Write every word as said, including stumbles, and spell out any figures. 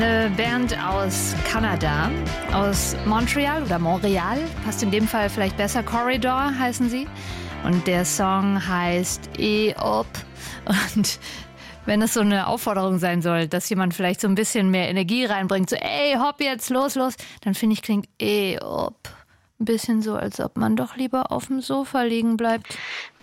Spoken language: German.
Eine Band aus Kanada, aus Montreal oder Montreal, passt in dem Fall vielleicht besser. Corridor heißen sie. Und der Song heißt E-Op. Und wenn es so eine Aufforderung sein soll, dass jemand vielleicht so ein bisschen mehr Energie reinbringt, so ey, hopp jetzt, los, los, dann finde ich, klingt E-Op ein bisschen so, als ob man doch lieber auf dem Sofa liegen bleibt.